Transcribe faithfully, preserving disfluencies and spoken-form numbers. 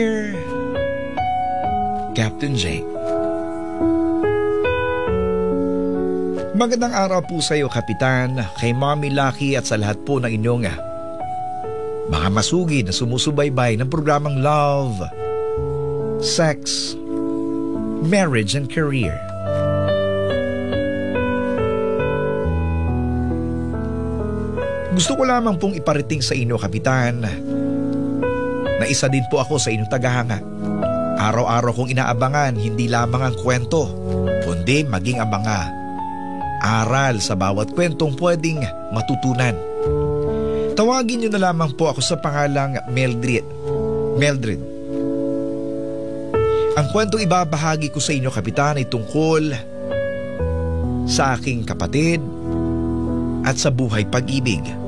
Captain Jake. Magandang araw po sa iyo, Kapitan, kay Mommy Lucky at sa lahat po ng inyong ah, mga masugid na sumusubaybay ng programang Love, Sex, Marriage and Career. Gusto ko lamang pong iparating sa inyo, Kapitan, na isa din po ako sa inyong tagahanga. Araw-araw kong inaabangan hindi lamang ang kwento, kundi maging ang mga aral sa bawat kwentong pwedeng matutunan. Tawagin niyo na lamang po ako sa pangalang Mildred. Mildred. Ang kwentong ibabahagi ko sa inyo, Kapitan, ay tungkol sa aking kapatid at sa buhay pag-ibig.